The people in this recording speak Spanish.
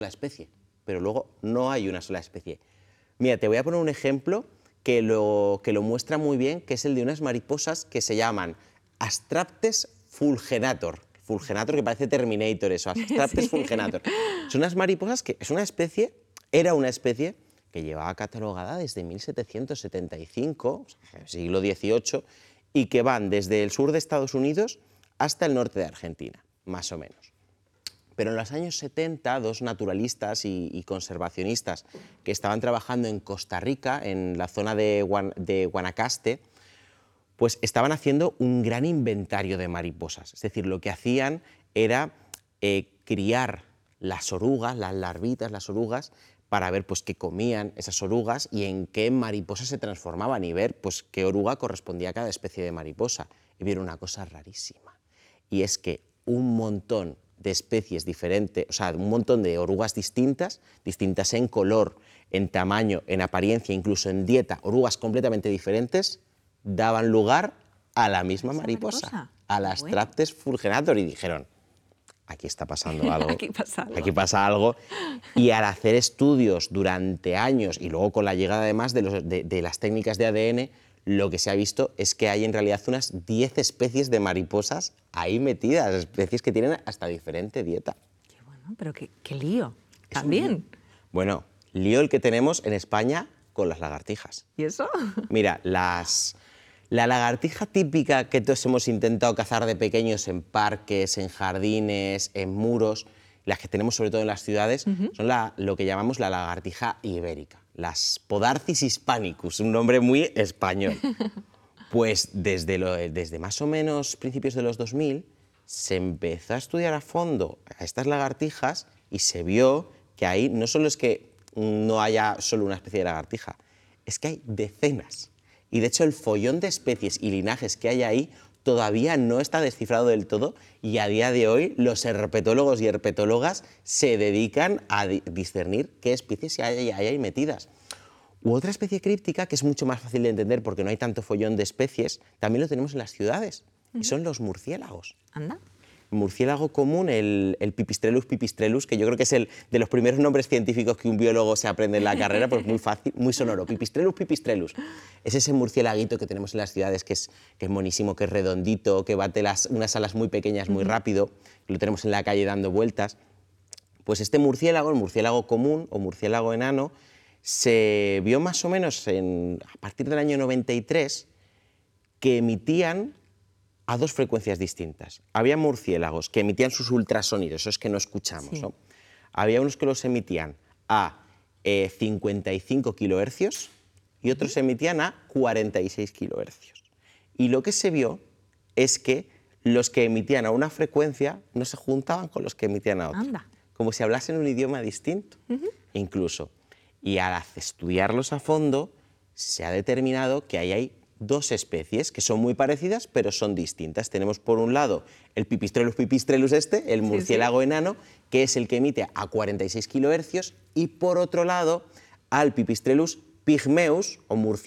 la especie, pero luego no hay una sola especie. Mira, te voy a poner un ejemplo que lo muestra muy bien, que es el de unas mariposas que se llaman Astraptes fulgenator. Fulgenator, que parece Terminator eso, Astraptes fulgenator. Son unas mariposas que era una especie que llevaba catalogada desde 1775, o sea, siglo XVIII, y que van desde el sur de Estados Unidos hasta el norte de Argentina, más o menos. Pero en los años 70, dos naturalistas y conservacionistas que estaban trabajando en Costa Rica, en la zona de Guanacaste, pues estaban haciendo un gran inventario de mariposas. Es decir, lo que hacían era criar las orugas, las larvitas, las orugas, para ver pues, qué comían esas orugas y en qué mariposas se transformaban y ver pues, qué oruga correspondía a cada especie de mariposa. Y vieron una cosa rarísima, y es que un montón de especies diferentes, o sea, un montón de orugas distintas en color, en tamaño, en apariencia, incluso en dieta, orugas completamente diferentes, daban lugar a la misma mariposa, a la Astraptes fulgenator, y dijeron, aquí está pasando algo, aquí pasa algo, y al hacer estudios durante años, y luego con la llegada además de las técnicas de ADN, lo que se ha visto es que hay en realidad unas 10 especies de mariposas ahí metidas, especies que tienen hasta diferente dieta. Qué bueno, pero qué lío, también. Bueno, lío el que tenemos en España con las lagartijas. ¿Y eso? Mira, la lagartija típica que todos hemos intentado cazar de pequeños en parques, en jardines, en muros, las que tenemos sobre todo en las ciudades, son lo que llamamos la lagartija ibérica, las Podarcis hispanicus, un nombre muy español. Pues desde más o menos principios de los 2000 se empezó a estudiar a fondo a estas lagartijas y se vio que ahí no solo es que no haya solo una especie de lagartija, es que hay decenas. Y de hecho el follón de especies y linajes que hay ahí todavía no está descifrado del todo, y a día de hoy los herpetólogos y herpetólogas se dedican a discernir qué especies hay ahí metidas. U otra especie críptica que es mucho más fácil de entender porque no hay tanto follón de especies, también lo tenemos en las ciudades, y son los murciélagos. Anda. El murciélago común, el Pipistrellus pipistrellus, que yo creo que es el de los primeros nombres científicos que un biólogo se aprende en la carrera, pues muy fácil, muy sonoro. Pipistrellus pipistrellus. Es ese murciélaguito que tenemos en las ciudades, que es monísimo, que es redondito, que bate unas alas muy pequeñas muy rápido, que lo tenemos en la calle dando vueltas. Pues este murciélago, el murciélago común o murciélago enano, se vio más o menos a partir del año 93 que emitían a dos frecuencias distintas. Había murciélagos que emitían sus ultrasonidos, esos que no escuchamos, sí, ¿no? Había unos que los emitían a 55 kilohercios y otros se emitían a 46 kilohercios. Y lo que se vio es que los que emitían a una frecuencia no se juntaban con los que emitían a otra. Anda. Como si hablasen un idioma distinto, incluso. Y al estudiarlos a fondo se ha determinado que ahí hay dos especies que son muy parecidas pero son distintas. Tenemos por un lado el Pipistrellus pipistrellus el murciélago enano, que es el que emite a 46 kilohercios, y por otro lado al Pipistrellus pygmaeus o murciélago